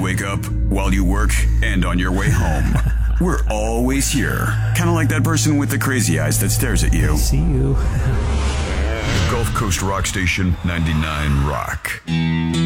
wake up, while you work, and on your way home. We're always here. Kind of like that person with the crazy eyes that stares at you. See you. Gulf Coast Rock Station 99 Rock.